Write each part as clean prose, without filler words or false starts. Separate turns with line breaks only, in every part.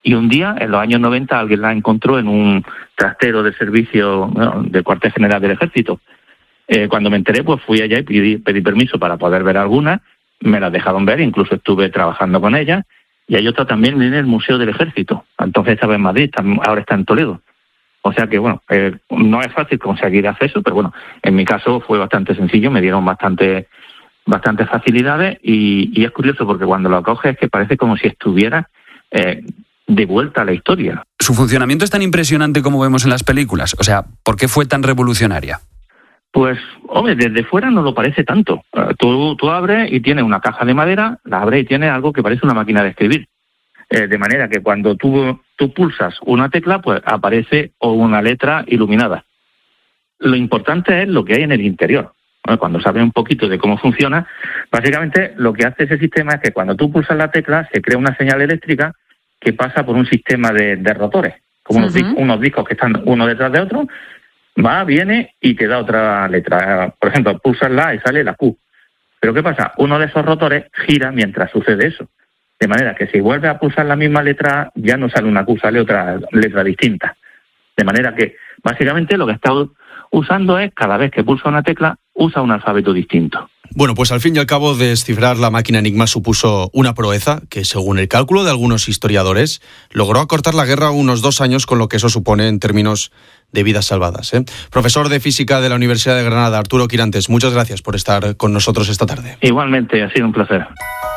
Y un día, en los años 90, alguien la encontró en un trastero del servicio, del cuartel general del Ejército. Cuando me enteré, pues fui allá y pedí permiso para poder ver algunas. Me las dejaron ver, incluso estuve trabajando con ellas. Y hay otra también en el Museo del Ejército. Entonces estaba en Madrid, ahora está en Toledo. O sea que, bueno, no es fácil conseguir acceso, pero bueno, en mi caso fue bastante sencillo, me dieron bastantes facilidades y es curioso porque cuando lo coges es que parece como si estuviera de vuelta a la historia.
¿Su funcionamiento es tan impresionante como vemos en las películas? O sea, ¿por qué fue tan revolucionaria?
Pues, hombre, desde fuera no lo parece tanto. Tú abres y tienes una caja de madera, la abres y tienes algo que parece una máquina de escribir. De manera que cuando tú pulsas una tecla, pues aparece una letra iluminada. Lo importante es lo que hay en el interior. Cuando sabes un poquito de cómo funciona, básicamente lo que hace ese sistema es que cuando tú pulsas la tecla se crea una señal eléctrica que pasa por un sistema de rotores, como unos discos que están uno detrás de otro, va, viene y te da otra letra. Por ejemplo, pulsas la y sale la Q. Pero ¿qué pasa? Uno de esos rotores gira mientras sucede eso. De manera que si vuelves a pulsar la misma letra, ya no sale una Q, sale otra letra distinta. De manera que, básicamente, lo que está usando es, cada vez que pulsa una tecla, usa un alfabeto distinto.
Bueno, pues al fin y al cabo, descifrar la máquina Enigma supuso una proeza que, según el cálculo de algunos historiadores, logró acortar la guerra unos 2 años, con lo que eso supone en términos de vidas salvadas. Profesor de Física de la Universidad de Granada, Arturo Quirantes, muchas gracias por estar con nosotros esta tarde.
Igualmente, ha sido un placer.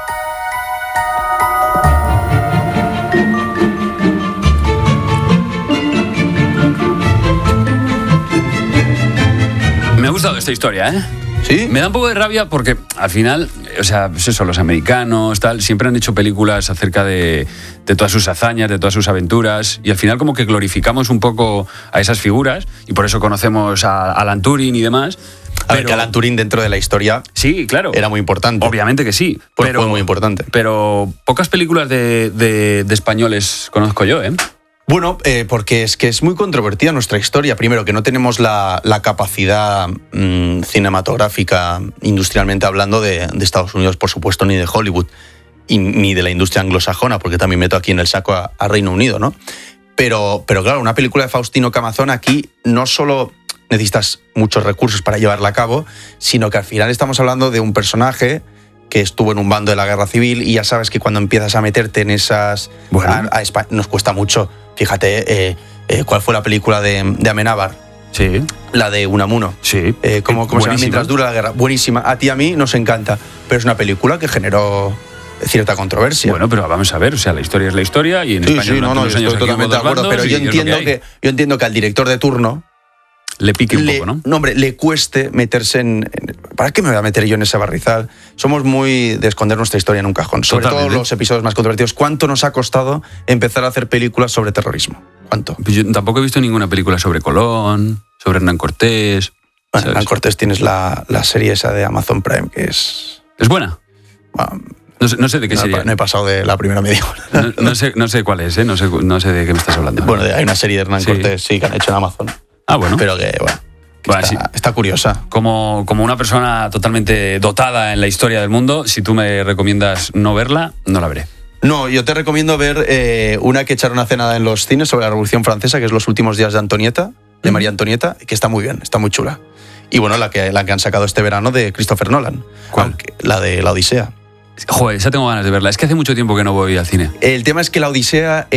Me ha gustado esta historia, ¿eh?
¿Sí?
Me da un poco de rabia porque al final, o sea, pues eso, los americanos, tal, siempre han hecho películas acerca de todas sus hazañas, de todas sus aventuras, y al final como que glorificamos un poco a esas figuras, y por eso conocemos a Alan Turing y demás.
A ver, que Alan Turing dentro de la historia,
sí, claro,
era muy importante.
Obviamente que sí.
Pues fue muy importante.
Pero pocas películas de españoles conozco yo, ¿eh?
Bueno, porque es que es muy controvertida nuestra historia. Primero, que no tenemos la capacidad cinematográfica, industrialmente hablando, de Estados Unidos, por supuesto, ni de Hollywood, ni de la industria anglosajona, porque también meto aquí en el saco a Reino Unido, ¿no? Pero claro, una película de Faustino Camazón aquí no solo necesitas muchos recursos para llevarla a cabo, sino que al final estamos hablando de un personaje que estuvo en un bando de la guerra civil, y ya sabes que cuando empiezas a meterte en esas... Bueno. Nos cuesta mucho. Fíjate, ¿cuál fue la película de Amenábar?
Sí.
La de Unamuno.
Sí.
¿Cómo se llama? Mientras dura la guerra. Buenísima. A ti y a mí nos encanta. Pero es una película que generó cierta controversia.
Bueno, pero vamos a ver, o sea, la historia es la historia, y en España
sí, no,
unos años
estoy totalmente de acuerdo, pero yo entiendo que al director de turno
le pique un poco, ¿no?
No, hombre, le cueste meterse en... ¿Para qué me voy a meter yo en ese barrizal? Somos muy de esconder nuestra historia en un cajón. Sobre todo los episodios más controvertidos. ¿Cuánto nos ha costado empezar a hacer películas sobre terrorismo? ¿Cuánto?
Pues yo tampoco he visto ninguna película sobre Colón, sobre Hernán Cortés.
Bueno, Hernán Cortés tienes la serie esa de Amazon Prime, que es...
¿Es buena?
Bueno,
no sé de qué serie.
No he pasado de la primera media hora.
No sé cuál es, ¿eh? No sé de qué me estás hablando.
Bueno, hay una serie de Hernán Cortés, sí, que han hecho en Amazon.
Ah, bueno.
Pero que, está curiosa.
Como una persona totalmente dotada en la historia del mundo, si tú me recomiendas no verla, no la veré.
No, yo te recomiendo ver una que echaron hace nada en los cines sobre la Revolución Francesa, que es Los últimos días de Antonieta, de María Antonieta, que está muy bien, está muy chula. Y bueno, la que han sacado este verano de Christopher Nolan.
¿Cuál?
La de La Odisea.
Joder, esa tengo ganas de verla. Es que hace mucho tiempo que no voy al cine.
El tema es que La Odisea,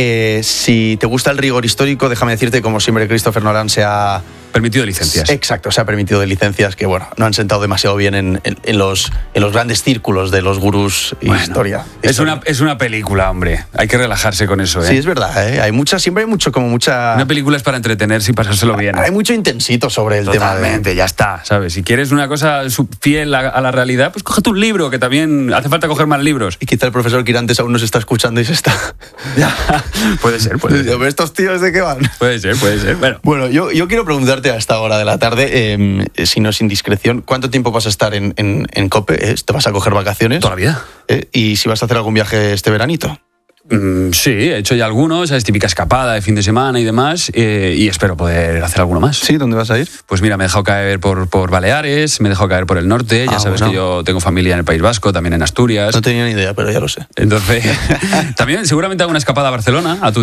si te gusta el rigor histórico, déjame decirte, como siempre, Christopher Nolan se ha...
permitido licencias.
Exacto, se ha permitido de licencias que, bueno, no han sentado demasiado bien en los grandes círculos de los gurús y historia.
Es una película, hombre. Hay que relajarse con eso, ¿eh?
Sí, es verdad, ¿eh? Siempre hay mucha...
Una película es para entretenerse y pasárselo bien.
Hay mucho intensito sobre el tema.
Totalmente, ya está, ¿sabes? Si quieres una cosa fiel a la realidad, pues cógete un libro, que también hace falta coger más libros.
Y quizá el profesor Quirantes aún nos está escuchando y se está...
Puede ser.
¿Estos tíos de qué van?
Puede ser.
Bueno, yo quiero preguntarte a esta hora de la tarde, si no es indiscreción, ¿cuánto tiempo vas a estar en COPE? ¿Te vas a coger vacaciones?
Toda la vida.
¿Y si vas a hacer algún viaje este veranito?
Sí, he hecho ya algunos, es típica escapada de fin de semana y demás, y espero poder hacer alguno más.
¿Sí? ¿Dónde vas a ir?
Pues mira, me he dejado caer por Baleares, me he dejado caer por el norte, ya sabes que yo tengo familia en el País Vasco, también en Asturias.
No tenía ni idea, pero ya lo sé.
Entonces, también seguramente hago una escapada a Barcelona, a tu